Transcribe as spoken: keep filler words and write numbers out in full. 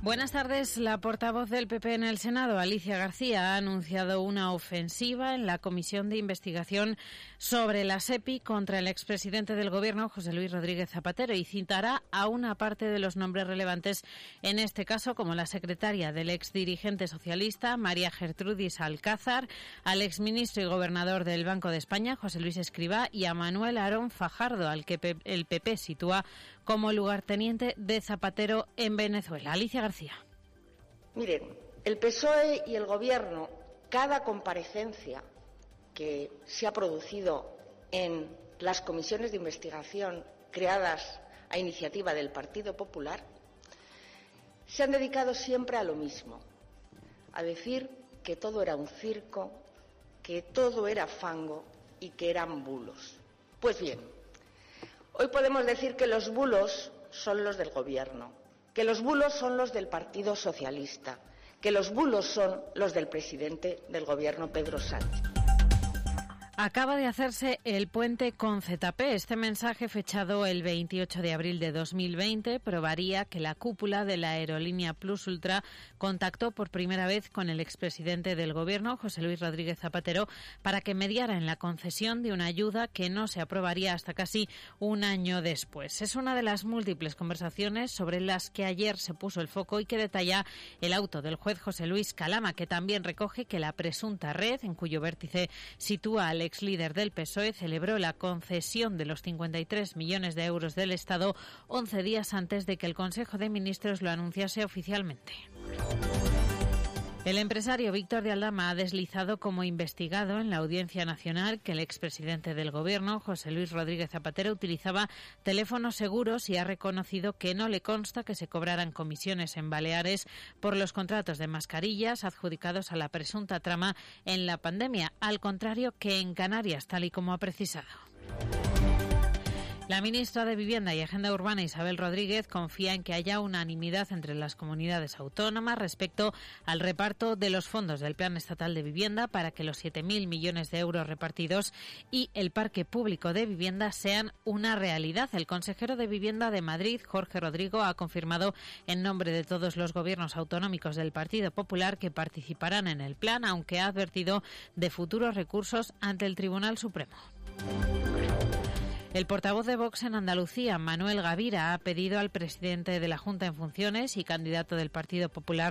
Buenas tardes. La portavoz del P P en el Senado, Alicia García, ha anunciado una ofensiva en la Comisión de Investigación sobre la SEPI contra el expresidente del Gobierno, José Luis Rodríguez Zapatero, y citará a una parte de los nombres relevantes en este caso, como la secretaria del exdirigente socialista, María Gertrudis Alcázar, al exministro y gobernador del Banco de España, José Luis Escrivá, y a Manuel Aarón Fajardo, al que el P P sitúa como lugarteniente de Zapatero en Venezuela. Alicia García. Miren, el P S O E y el Gobierno, cada comparecencia que se ha producido en las comisiones de investigación creadas a iniciativa del Partido Popular, se han dedicado siempre a lo mismo, a decir que todo era un circo, que todo era fango y que eran bulos. Pues bien, hoy podemos decir que los bulos son los del Gobierno, que los bulos son los del Partido Socialista, que los bulos son los del presidente del Gobierno, Pedro Sánchez. Acaba de hacerse el puente con Z P. Este mensaje, fechado el veintiocho de abril de dos mil veinte, probaría que la cúpula de la aerolínea Plus Ultra contactó por primera vez con el expresidente del Gobierno, José Luis Rodríguez Zapatero, para que mediara en la concesión de una ayuda que no se aprobaría hasta casi un año después. Es una de las múltiples conversaciones sobre las que ayer se puso el foco y que detalla el auto del juez José Luis Calama, que también recoge que la presunta red, en cuyo vértice sitúa al ex líder del P S O E, celebró la concesión de los cincuenta y tres millones de euros del Estado once días antes de que el Consejo de Ministros lo anunciase oficialmente. El empresario Víctor de Aldama ha deslizado como investigado en la Audiencia Nacional que el expresidente del Gobierno, José Luis Rodríguez Zapatero, utilizaba teléfonos seguros y ha reconocido que no le consta que se cobraran comisiones en Baleares por los contratos de mascarillas adjudicados a la presunta trama en la pandemia, al contrario que en Canarias, tal y como ha precisado. La ministra de Vivienda y Agenda Urbana, Isabel Rodríguez, confía en que haya unanimidad entre las comunidades autónomas respecto al reparto de los fondos del Plan Estatal de Vivienda para que los siete mil millones de euros repartidos y el parque público de vivienda sean una realidad. El consejero de Vivienda de Madrid, Jorge Rodrigo, ha confirmado en nombre de todos los gobiernos autonómicos del Partido Popular que participarán en el plan, aunque ha advertido de futuros recursos ante el Tribunal Supremo. El portavoz de Vox en Andalucía, Manuel Gavira, ha pedido al presidente de la Junta en funciones y candidato del Partido Popular